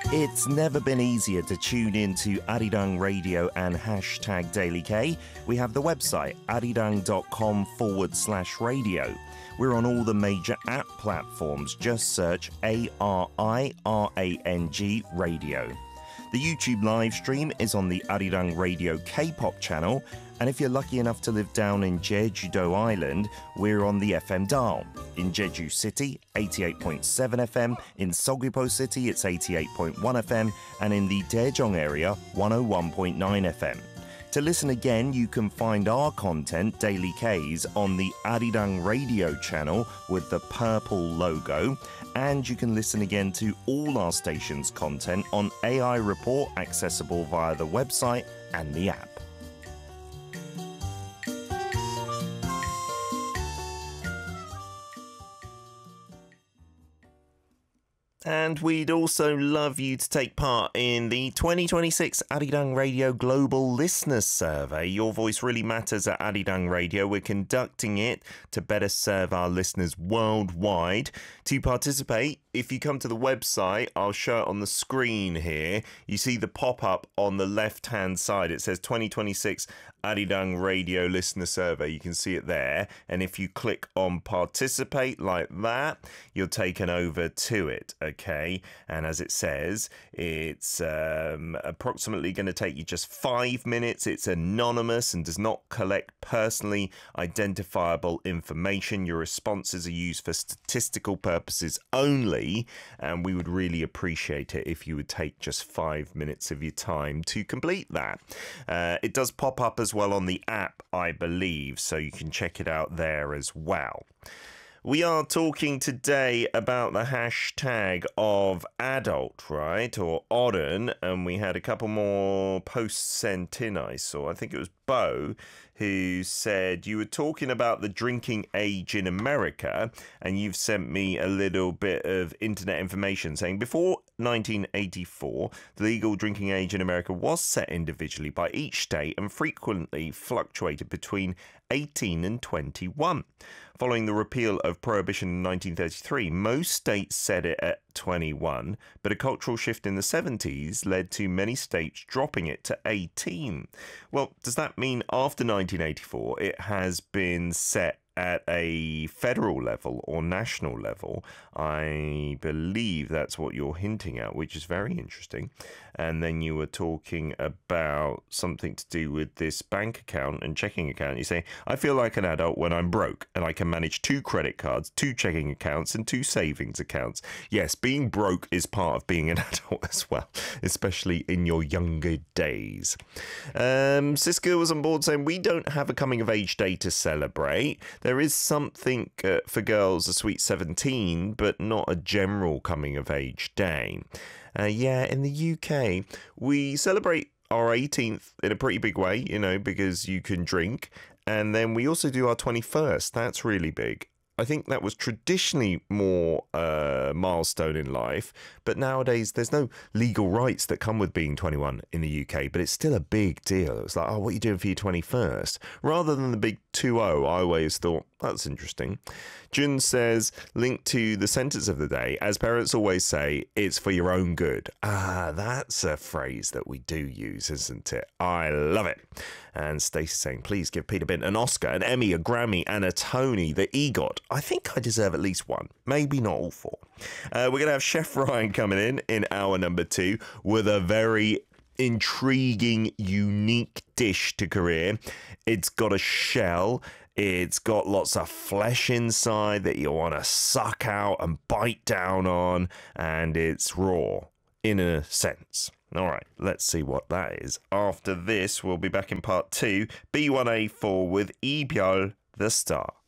It's never been easier to tune in to Arirang Radio and hashtag Daily K. We have the website arirang.com/radio. We're on all the major app platforms. Just search ARIRANG Radio. The YouTube live stream is on the Arirang Radio K-pop channel, and if you're lucky enough to live down in Jeju-do Island, we're on the FM dial. In Jeju City, 88.7 FM, in Seogwipo City, it's 88.1 FM, and in the Daejeong area, 101.9 FM. To listen again, you can find our content, Daily K's, on the Arirang Radio channel with the purple logo, and you can listen again to all our station's content on AI Report, accessible via the website and the app. And we'd also love you to take part in the 2026 Arirang Radio Global Listeners Survey. Your voice really matters at Arirang Radio. We're conducting it to better serve our listeners worldwide. To participate, if you come to the website, I'll show it on the screen here. You see the pop-up on the left-hand side. It says 2026 Arirang Radio Listener Survey. You can see it there. And if you click on participate like that, you're taken over to it. Okay, and as it says, it's approximately going to take you just 5 minutes. It's anonymous and does not collect personally identifiable information. Your responses are used for statistical purposes only, and we would really appreciate it if you would take just 5 minutes of your time to complete that. It does pop up as well on the app, I believe, so you can check it out there as well. We are talking today about the hashtag of adult, right, or Oren, and we had a couple more posts sent in, I saw. I think it was Bo who said you were talking about the drinking age in America, and you've sent me a little bit of internet information saying before 1984, the legal drinking age in America was set individually by each state and frequently fluctuated between 18 and 21. Following the repeal of Prohibition in 1933, most states set it at 21, but a cultural shift in the 70s led to many states dropping it to 18. Well, does that mean after 1984 it has been set at a federal level or national level? I believe that's what you're hinting at, which is very interesting. And then you were talking about something to do with this bank account and checking account. You say, I feel like an adult when I'm broke and I can manage 2 credit cards, 2 checking accounts and 2 savings accounts. Yes, being broke is part of being an adult as well, especially in your younger days. Siska was on board saying, we don't have a coming of age day to celebrate. There is something for girls, a sweet 17, but not a general coming of age day. Yeah, in the UK, we celebrate our 18th in a pretty big way, you know, because you can drink. And then we also do our 21st. That's really big. I think that was traditionally more milestone in life, but nowadays there's no legal rights that come with being 21 in the UK, but it's still a big deal. It's like, oh, what are you doing for your 21st? Rather than the big 2-0, I always thought, that's interesting. Jun says, linked to the sentence of the day, as parents always say, it's for your own good. Ah, that's a phrase that we do use, isn't it? I love it. And Stacey saying, please give Peter Bint an Oscar, an Emmy, a Grammy, and a Tony, the EGOT. I think I deserve at least one, maybe not all 4. We're going to have Chef Ryan coming in hour number 2 with a very intriguing, unique dish to Korea. It's got a shell. It's got lots of flesh inside that you want to suck out and bite down on, and it's raw in a sense. All right, let's see what that is. After this, we'll be back in part 2, B1A4 with Lee Byul, the star.